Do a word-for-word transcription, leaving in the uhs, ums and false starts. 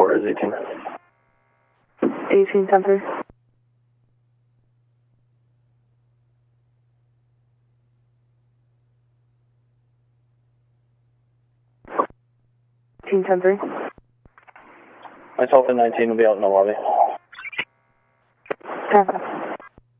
Torres eighteen. eighteen ten three. eighteen ten three. Myself and nineteen will be out in the lobby. ten five.